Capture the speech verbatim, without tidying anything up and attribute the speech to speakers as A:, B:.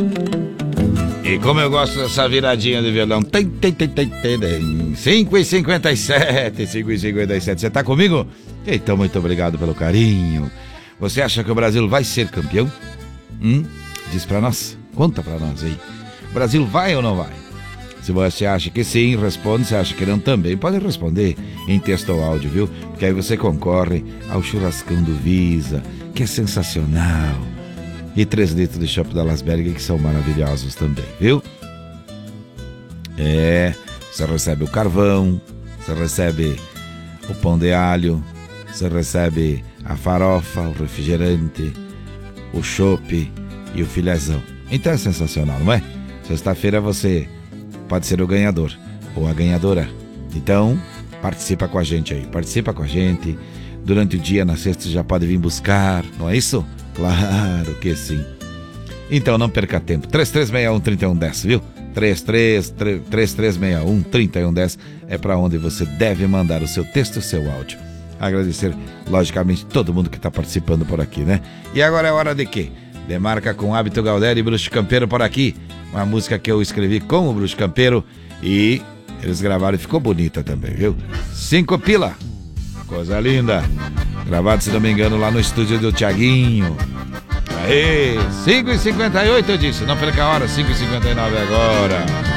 A: E como eu gosto dessa viradinha de violão. Tem, tem, tem, tem, tem. cinco e cinquenta e sete, cinco e cinquenta e sete. Você tá comigo? Então, muito obrigado pelo carinho. Você acha que o Brasil vai ser campeão? Hum? Diz pra nós. Conta pra nós aí. O Brasil vai ou não vai? Se você acha que sim, responde. Se acha que não, também pode responder em texto ou áudio, viu? Porque aí você concorre ao churrascão do Visa, que é sensacional. E três litros de chopp da Lasberg, que são maravilhosos também, viu? É, você recebe o carvão, você recebe o pão de alho, você recebe a farofa, o refrigerante, o chopp e o filézão. Então é sensacional, não é? Sexta-feira você pode ser o ganhador ou a ganhadora. Então, participa com a gente aí, participa com a gente. Durante o dia, na sexta, você já pode vir buscar, não é isso? Claro que sim. Então não perca tempo. três três seis um, três um um zero, viu? três três três seis um, três um um zero é para onde você deve mandar o seu texto e o seu áudio. Agradecer, logicamente, todo mundo que está participando por aqui, né? E agora é hora de quê? Demarca com Hábito Galdério e Bruxo Campeiro por aqui. Uma música que eu escrevi com o Bruxo Campeiro e eles gravaram e ficou bonita também, viu? Cinco pila. Coisa linda. Gravado, se não me engano, lá no estúdio do Thiaguinho. Aê, cinco e cinquenta e oito eu disse. Não perca a hora, cinco e cinquenta e nove agora.